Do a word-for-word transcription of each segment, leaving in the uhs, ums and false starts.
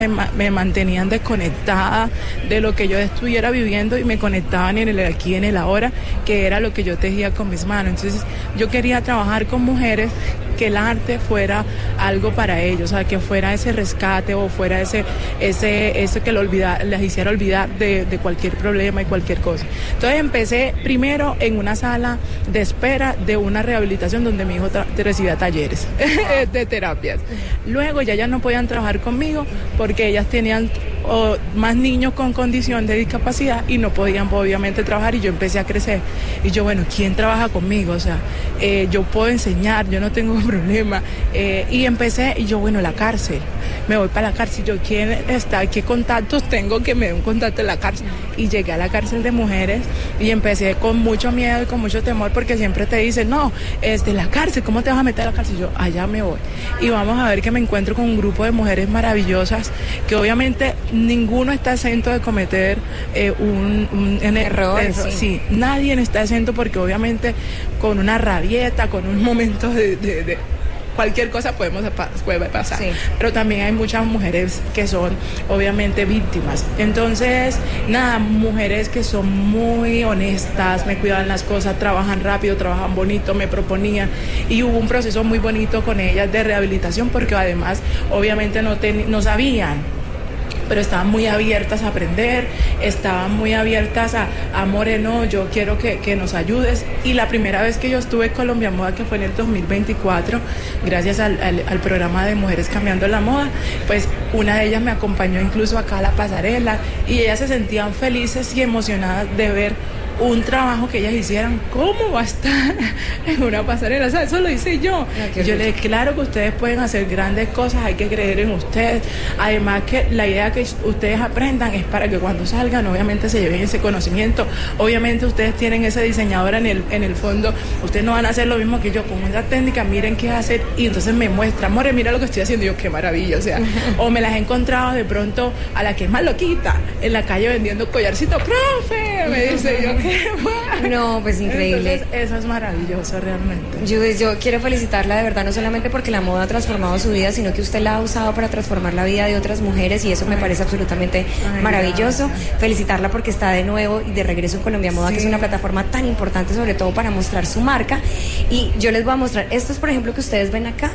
me mantenían desconectada de lo que yo estuviera viviendo y me conectaban en el aquí, en el ahora, que era lo que yo tejía con mis manos. Entonces yo quería trabajar con mujeres, que el arte fuera algo para ellos, o sea, que fuera ese rescate o fuera ese ese ese que lo olvida, les hiciera olvidar de, de cualquier problema y cualquier cosa. Entonces empecé primero en una sala de espera de una rehabilitación donde mi hijo tra- recibía talleres de terapias. Luego ya ellas no podían trabajar conmigo porque ellas tenían o, más niños con condición de discapacidad y no podían obviamente trabajar, y yo empecé a crecer. Y yo, bueno, ¿quién trabaja conmigo? O sea, eh, yo puedo enseñar, yo no tengo problema. Eh, y empecé, y yo, bueno, la cárcel. Me voy para la cárcel. Yo, ¿quién está? ¿Qué contactos tengo que me den un contacto en la cárcel? Y llegué a la cárcel de mujeres y empecé con mucho miedo y con mucho temor, porque siempre te dicen, no, este, la cárcel, ¿cómo te vas a meter a la cárcel? Y yo, allá me voy. Y vamos a ver que me encuentro con un grupo de mujeres maravillosas que obviamente ninguno está exento de cometer eh, un, un, un error. Eso, sí. sí, nadie está exento, porque obviamente con una rabieta, con un momento de... de, de cualquier cosa podemos puede pasar, sí. Pero también hay muchas mujeres que son obviamente víctimas. Entonces, nada, mujeres que son muy honestas, me cuidan las cosas, trabajan rápido, trabajan bonito, me proponían, y hubo un proceso muy bonito con ellas de rehabilitación, porque además obviamente no, ten, no sabían, pero estaban muy abiertas a aprender, estaban muy abiertas a, a Moreno, yo quiero que, que nos ayudes. Y la primera vez que yo estuve en Colombia Moda, que fue en el dos mil veinticuatro, gracias al, al, al programa de Mujeres Cambiando la Moda, pues una de ellas me acompañó incluso acá a la pasarela, y ellas se sentían felices y emocionadas de ver un trabajo que ellas hicieran. ¿Cómo va a estar en una pasarela? O sea, eso lo hice yo. No, yo les dije, claro que ustedes pueden hacer grandes cosas, hay que creer en ustedes. Además que la idea que ustedes aprendan es para que cuando salgan, obviamente se lleven ese conocimiento. Obviamente ustedes tienen ese diseñador en el, en el fondo, ustedes no van a hacer lo mismo que yo con esa técnica, miren qué hacer, y entonces me muestran, more, mira lo que estoy haciendo, y yo, qué maravilla, o sea, o me las he encontrado de pronto a la que es más loquita, en la calle vendiendo collarcito, profe, me dice yo, qué no, pues increíble. Entonces, eso es maravilloso realmente. Yo, yo quiero felicitarla de verdad, no solamente porque la moda ha transformado su vida, sino que usted la ha usado para transformar la vida de otras mujeres, y eso me parece absolutamente Ay, maravilloso. Gracias. Felicitarla porque está de nuevo y de regreso en Colombia Moda, sí. Que es una plataforma tan importante, sobre todo para mostrar su marca. Y yo les voy a mostrar estos, por ejemplo, que ustedes ven acá.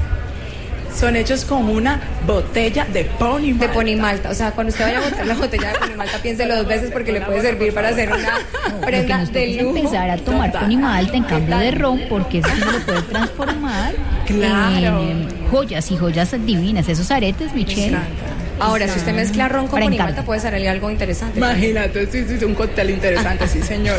Son hechos con una botella de Pony Malta. De Pony Malta. O sea, cuando usted vaya a botar la botella de Pony Malta, piénselo dos veces, porque le puede servir para hacer una prenda no, de lujo. Empezar a tomar Pony Malta en cambio de ron, porque eso se lo puede transformar claro. en joyas y joyas divinas. Esos aretes, Michelle. Ahora, si usted mezcla ron con Pony Malta, puede salir algo interesante. Imagínate, sí, sí, un cóctel interesante, sí, señor.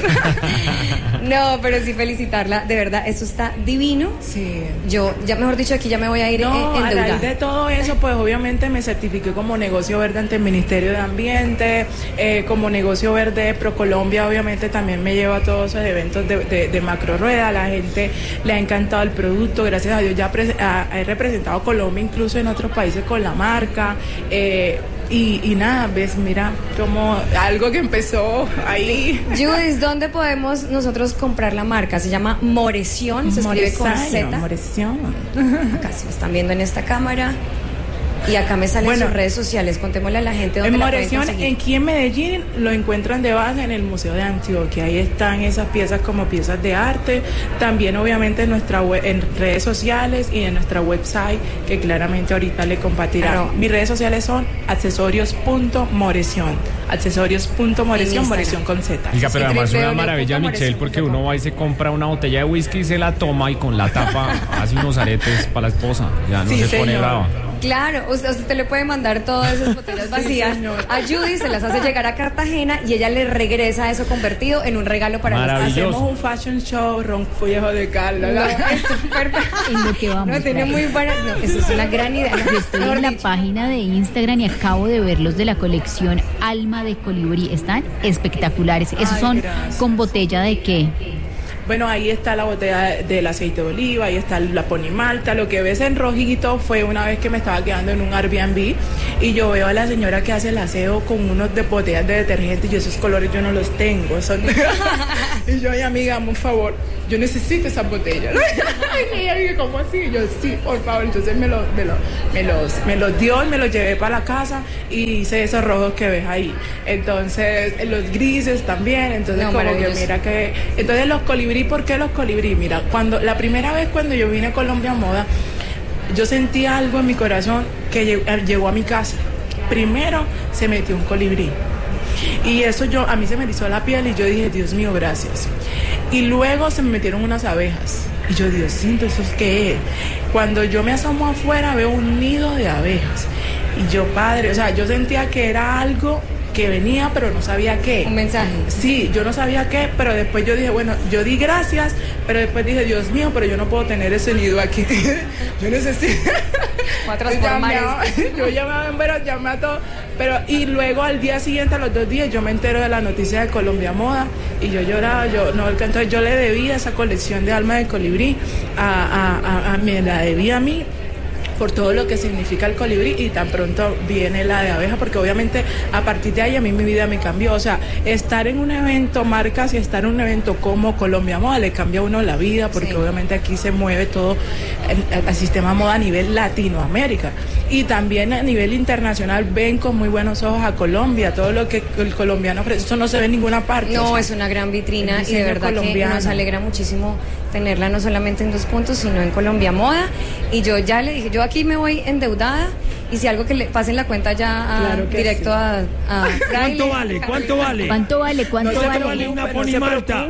No, pero sí felicitarla, de verdad, eso está divino. Sí. Yo, ya mejor dicho, aquí ya me voy a ir no, en, en a raíz de todo eso, pues obviamente me certifiqué como negocio verde ante el Ministerio de Ambiente, eh, como negocio verde ProColombia, obviamente también me llevo a todos esos eventos de, de, de macro rueda, a la gente le ha encantado el producto, gracias a Dios ya pre, a, he representado a Colombia incluso en otros países con la marca, eh, Eh, y, y nada, ves, mira, como algo que empezó ahí. Judith, ¿dónde podemos nosotros comprar la marca? Se llama Moreción, se escribe con Z. Moreción. Acá se lo están viendo en esta cámara. Y acá me salen bueno, sus redes sociales, contémosle a la gente dónde en la Moreción, pueden conseguir. aquí en Medellín lo encuentran de base en el Museo de Antioquia, ahí están esas piezas como piezas de arte, también obviamente en nuestra web, en redes sociales y en nuestra website, que claramente ahorita le compartirá. Claro. Mis redes sociales son accesorios punto moreción, accesorios punto moreción, moreción con Z. Diga, pero además es una maravilla, Michelle, porque uno va y se compra una botella de whisky y se la toma, y con la tapa hace unos aretes para la esposa, ya no sí, se señor. Pone brava. Claro, usted, usted le puede mandar todas esas botellas vacías sí, a Judy, se las hace llegar a Cartagena y ella le regresa eso convertido en un regalo para los. Hacemos un fashion show, ron viejo de Carla. No, es súper en lo que vamos. No, tiene muy buena. No, eso es una gran idea. Yo estoy en la página de Instagram y acabo de ver los de la colección Alma de Colibrí. Están espectaculares. Esos Ay, son gracias. ¿Con botella de qué? Bueno, ahí está la botella del aceite de oliva, ahí está la ponimalta. Lo que ves en rojito fue una vez que me estaba quedando en un Airbnb y yo veo a la señora que hace el aseo con unos de botellas de detergente y esos colores yo no los tengo. Son... y yo, ay, amiga, por favor, yo necesito esas botellas. Y ella dije, ¿cómo así? Y yo, sí, por favor. Entonces me, lo, me, lo, me, los, me los dio y me los llevé para la casa y hice esos rojos que ves ahí. Entonces, los grises también. Entonces, no, como que mira que... Entonces, los colibrí, ¿por qué los colibrí? Mira, cuando la primera vez cuando yo vine a Colombia Moda, yo sentí algo en mi corazón que llegó, llegó a mi casa. Primero, se metió un colibrí. Y eso yo, a mí se me erizó la piel y yo dije, Dios mío, gracias. Y luego se me metieron unas abejas. Y yo, Dios santo, ¿eso es qué es? Cuando yo me asomo afuera veo un nido de abejas. Y yo, padre, o sea, yo sentía que era algo que venía, pero no sabía qué. Un mensaje. Sí, yo no sabía qué, pero después yo dije, bueno, yo di gracias, pero después dije, Dios mío, pero yo no puedo tener ese nido aquí. Yo necesito... Voy a transformar esto. Yo llamé a bomberos, llamé a todo, pero y luego al día siguiente, a los dos días, yo me entero de la noticia de Colombia Moda y yo lloraba, yo no, entonces yo le debía esa colección de alma de colibrí, a, a, a, a me la debía a mí, por todo lo que significa el colibrí y tan pronto viene la de abeja, porque obviamente a partir de ahí a mí mi vida me cambió. O sea, estar en un evento marcas y estar en un evento como Colombia Moda le cambia a uno la vida, porque sí, obviamente aquí se mueve todo el, el sistema moda a nivel Latinoamérica y también a nivel internacional ven con muy buenos ojos a Colombia, todo lo que el colombiano ofrece, eso no se ve en ninguna parte. No, o sea, es una gran vitrina y de verdad colombiano. Que nos alegra muchísimo tenerla no solamente en Dos Puntos, sino en Colombia Moda. Y yo ya le dije, yo aquí me voy endeudada y si algo que le pasen la cuenta ya a, claro directo sí. a, a ¿Cuánto vale? ¿Cuánto vale? ¿Cuánto vale? ¿Cuánto no vale? vale una ponimalta.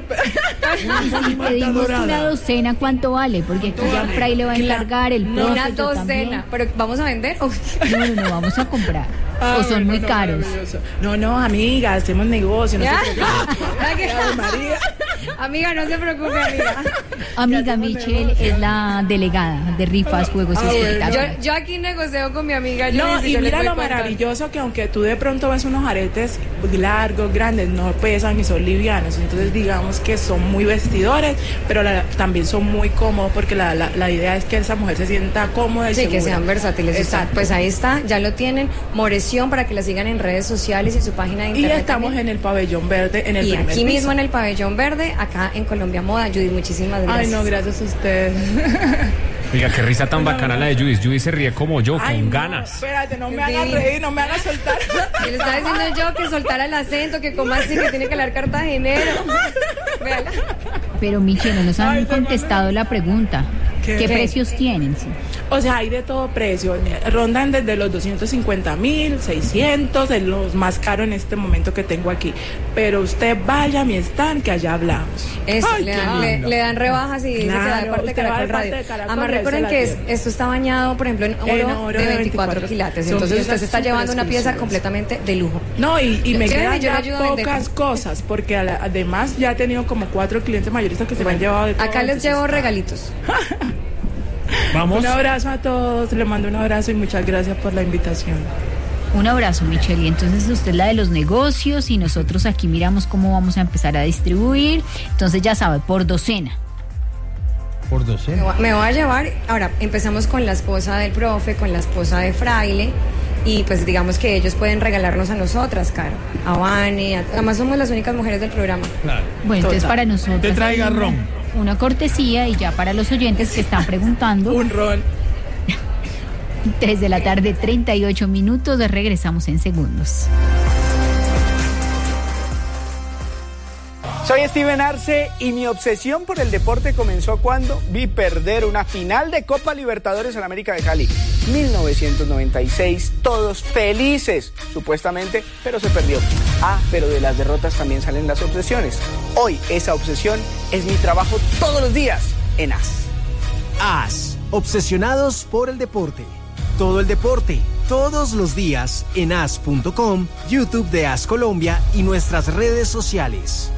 Si pedimos una docena, ¿cuánto vale? Porque aquí ya Fray le va a encargar el no, una docena, pero ¿vamos a vender? No, no, no, vamos a comprar. Ah, o son muy no, caros. No, no, amiga, hacemos negocio. No ¿Ya? se preocupe. María. Amiga, no se preocupe, amiga. Amiga Michelle es la delegada de rifas, juegos ah, y espectáculos. Yo, yo aquí negocio con mi amiga. No, y y mira lo contar. maravilloso que aunque tú de pronto ves unos aretes largos, grandes, no pesan y son livianos. Entonces digamos que son muy vestidores, pero la, también son muy cómodos porque la, la, la idea es que esa mujer se sienta cómoda y sí, segura. que sean versátiles. Exacto. Pues ahí está, ya lo tienen. Mores para que la sigan en redes sociales y en su página de internet. Y estamos también en el Pabellón Verde, en el y primer aquí piso. mismo en el Pabellón Verde, acá en Colombia Moda. Judy, muchísimas gracias. Ay, no, gracias a ustedes. Oiga, qué risa tan bacana la de Judy. Judy se ríe como yo, Ay, con no, ganas. Espérate, no me hagas reír, no me hagas soltar. Y le estaba diciendo yo que soltara el acento, que como así, que tiene que hablar cartagenero. Véala. Pero Michelle, no nos han Ay, contestado la pregunta. ¿Qué, ¿Qué precios tienen? Sí. O sea, hay de todo precio. Rondan desde los doscientos cincuenta mil, seiscientos, de los más caros en este momento que tengo aquí. Pero usted vaya a mi stand, que allá hablamos. Eso, Ay, le, dan, le, le dan rebajas y dice claro, que da de parte de Caracol Radio. Además, recuerden que es, esto está bañado, por ejemplo, en oro, en oro de veinticuatro quilates. Entonces, usted se está llevando una pieza completamente de lujo. No, y, y me quedan ya pocas a cosas, porque además ya he tenido como cuatro clientes mayoristas que se bueno, me han llevado de todo. Acá les llevo regalitos. Vamos. Un abrazo a todos, le mando un abrazo y muchas gracias por la invitación. Un abrazo, Michelle. Y entonces usted es la de los negocios y nosotros aquí miramos cómo vamos a empezar a distribuir. Entonces ya sabe, por docena. Por docena. Me voy, me voy a llevar, ahora empezamos con la esposa del profe, con la esposa de Fraile. Y pues digamos que ellos pueden regalarnos a nosotras, Caro, a Vane, a, además somos las únicas mujeres del programa. Claro. Bueno, entonces para nosotros te traiga ron. Una cortesía y ya para los oyentes que están preguntando. Un ron. tres de la tarde, treinta y ocho minutos, regresamos en segundos. Soy Steven Arce y mi obsesión por el deporte comenzó cuando vi perder una final de Copa Libertadores en América de Cali. mil novecientos noventa y seis, todos felices, supuestamente, pero se perdió. Ah, pero de las derrotas también salen las obsesiones. Hoy esa obsesión es mi trabajo todos los días en A S. A S, obsesionados por el deporte. Todo el deporte, todos los días en A S punto com, YouTube de A S Colombia y nuestras redes sociales.